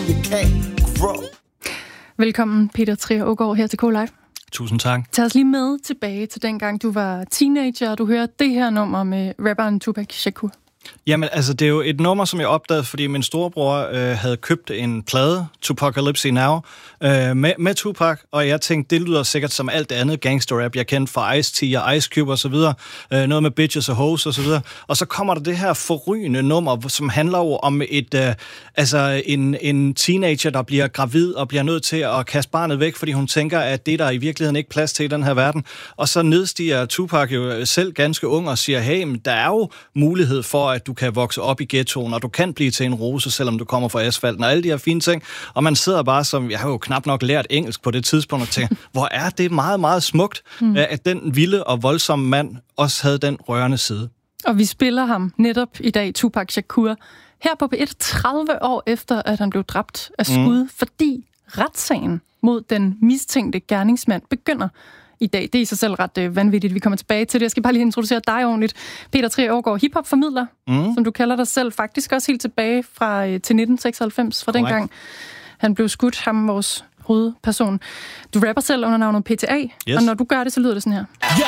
you can't grow. Velkommen, Peter Trier Aagaard, her til K-Live. Tusind tak. Tag os lige med tilbage til dengang, du var teenager, og du hører det her nummer med rapperen Tupac Shakur. Jamen, altså, det er jo et nummer, som jeg opdagede, fordi min storebror havde købt en plade, Tupacalypse Now, med Tupac, og jeg tænkte, det lyder sikkert som alt det andet gangsterrap, jeg kendte fra Ice-T og Ice Cube og så videre, noget med bitches og hoes og så videre, og så kommer der det her forrygende nummer, som handler jo om en teenager, der bliver gravid og bliver nødt til at kaste barnet væk, fordi hun tænker, at det der er i virkeligheden ikke plads til i den her verden, og så nedstiger Tupac jo selv ganske ung og siger, hey, men der er jo mulighed for, at du kan vokse op i ghettoen, og du kan blive til en rose, selvom du kommer fra asfalten, og alle de her fine ting. Og man sidder bare som, jeg har jo knap nok lært engelsk på det tidspunkt, og tænker, hvor er det meget, meget smukt, at den vilde og voldsomme mand også havde den rørende side. Og vi spiller ham netop i dag, Tupac Shakur, her på P1 30 år efter, at han blev dræbt af skud, fordi retssagen mod den mistænkte gerningsmand begynder i dag. Det er i sig selv ret vanvittigt. Vi kommer tilbage til det. Jeg skal bare lige introducere dig ordentligt. Peter Trier Aagaard, hiphop-formidler, som du kalder dig selv, faktisk også helt tilbage til 1996, fra dengang han blev skudt, ham vores hovedperson. Du rapper selv under navnet PTA, og når du gør det, så lyder det sådan her. Yo,